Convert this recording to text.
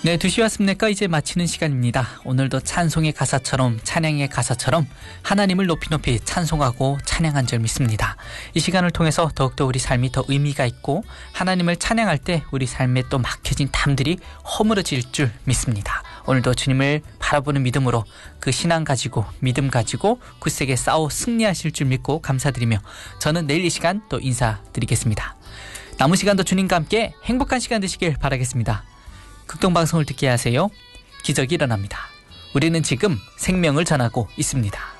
네, 2시 왔습니까? 이제 마치는 시간입니다. 오늘도 찬송의 가사처럼 찬양의 가사처럼 하나님을 높이 찬송하고 찬양한 줄 믿습니다. 이 시간을 통해서 더욱더 우리 삶이 더 의미가 있고 하나님을 찬양할 때 우리 삶에 또 막혀진 담들이 허물어질 줄 믿습니다. 오늘도 주님을 바라보는 믿음으로 그 신앙 가지고 믿음 가지고 굳세게 싸워 승리하실 줄 믿고 감사드리며 저는 내일 이 시간 또 인사드리겠습니다. 남은 시간도 주님과 함께 행복한 시간 되시길 바라겠습니다. 극동방송을 듣게 하세요. 기적이 일어납니다. 우리는 지금 생명을 전하고 있습니다.